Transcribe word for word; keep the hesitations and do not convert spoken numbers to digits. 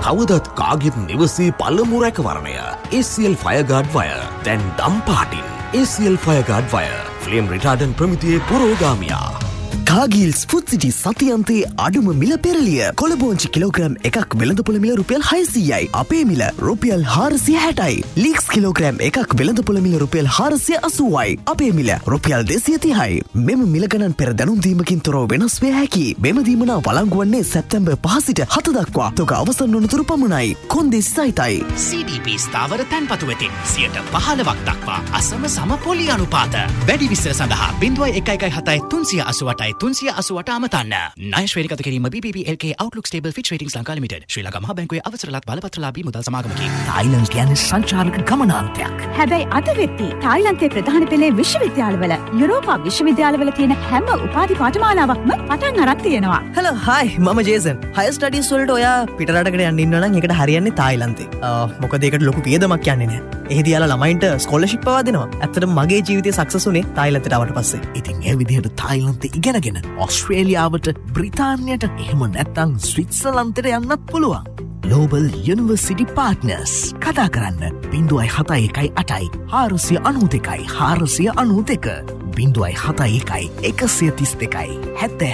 කවදත් කාගෙත් නිවසේ පළමු රැකවරණය. A C L Fireguard Wire. දැන් දම් පාටින්. A C L Fireguard Wire. Flame retardant ප්‍රමිතියේ පුරෝගාමියා. Cargills food සිටි සතියන්තයේ අඩුම මිල පෙරලිය. කොළඹෝංචි කිලෝග්‍රෑම් එකක් වෙළඳපොළ මිල රුපියල් හයසීයයි. අපේ මිල රුපියල් හාරසිය හැටයි. ලීක්ස් කිලෝග්‍රෑම් එකක් වෙළඳපොළ මිල රුපියල් හාරසිය අසූවයි. අපේ මිල රුපියල් දෙසිය තිහයි. මෙම මිල ගණන් පෙර දැනුම් දීමකින් තොරව වෙනස් වේ හැකි. මෙම දීමනා වළංගු වන්නේ සැප්තැම්බර් පහ සිට හත දක්වා. තොග අවසන් වනතුරු පමණයි. කොන්දේසි සහිතයි. C D B ස්ථාවර තැන්පතු වෙතින් සියයට පහළොවක් දක්වා අසම සම පොලි අනුපාත. වැඩි විස්තර සඳහා බිංදුවයි එකයි එකයි හතයි තුන්සිය අසූඅටයි තුන්සිය අසූඅට අමතන්න. ණය ශ්‍රේණිගත කිරීම B B B L K Outlook Stable Fitch Ratings Lanka limited. ශ්‍රී ලංකා මහා බැංකුවේ අවසරලත් බලපත්‍රලාභී මුදල් සමාගමකි. තායිලන්ත කියන්නේ සංචාරක ගමනාන්තයක්. හැබැයි අද වෙද්දී තායිලන්තයේ ප්‍රධාන පෙළේ විශ්වවිද්‍යාලවල යුරෝපා විශ්වවිද්‍යාලවල තියෙන හැම උපාධි පාඨමාලාවක්ම පටන් අරන් තියෙනවා. හෙලෝ හයි මම ජේසන්. හයර් ස්ටඩීස් වලට ඔයා පිටරටකට යන්න ඉන්නවා නම් ඒකට හරියන්නේ තායිලන්තේ. මොකද ඒකට ලොකු වියදමක් යන්නේ නැහැ. එහිදී යාලා ළමයින්ට ස්කෝලර්ෂිප් පවා දෙනවා. ඇත්තටම මගේ ජීවිතේ සක්සස් උනේ තායිලන්තයට ආවට පස්සේ. ඉතින් ඒ විදිහට තායිලන්තේ ඉගෙනගෙන ඔස්ට්‍රේලියාවට බ්‍රිතාන්‍යයට එහෙම නැත්නම් ස්විට්සර්ලන්තයට යන්නත් පුළුවන්. Global University Partners කතා කරන්න බිංදුවයි හතයි එකයි අටයි හාරසිය අනූ දෙකයි හාරසිය අනූ දෙක බිංදුවයි හතයි එකයි එකසිය තිස් දෙකයි හැත්තෑ